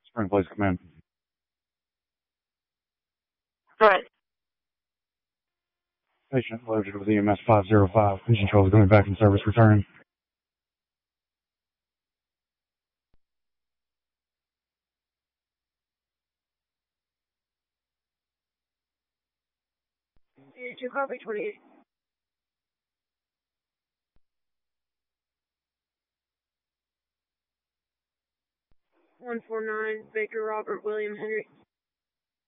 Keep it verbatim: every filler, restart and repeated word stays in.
Spring Place Command. Right. Patient loaded with E M S five zero five. Patient control is going back in service. Returning. two copy twenty-eight. one four nine, Baker Robert William Henry.